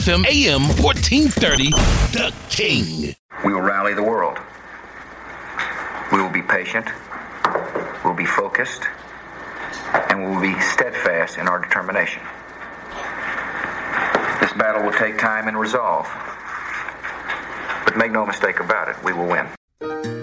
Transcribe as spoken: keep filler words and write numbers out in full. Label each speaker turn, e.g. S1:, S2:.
S1: F M A M fourteen thirty, The King.
S2: We will rally the world. We will be patient. We'll be focused. And we will be steadfast in our determination. This battle will take time and resolve. But make no mistake about it, we will win.